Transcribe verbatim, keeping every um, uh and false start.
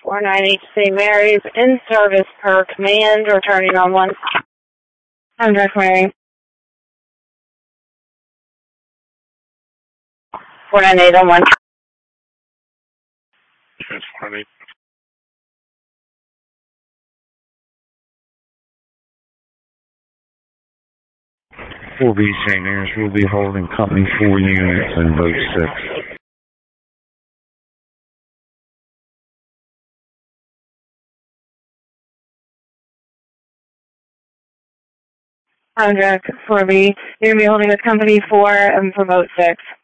four nine H Saint Mary's in service per command, returning on one. I'm Jack Mary. four nine eight on one. Transporting. four B Saint Mary's will be holding company four units in boat six. I'm Jack four B. You're going to be holding with company four um, for boat six.